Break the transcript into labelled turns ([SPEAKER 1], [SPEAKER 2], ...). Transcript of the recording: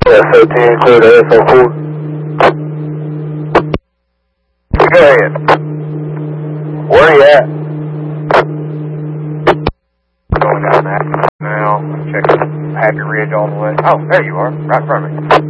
[SPEAKER 1] SO10, clear to SO4. Go ahead. Where are you at?
[SPEAKER 2] Going down that now. Checking Happy Ridge all the way. Oh, there you are, right in front of me.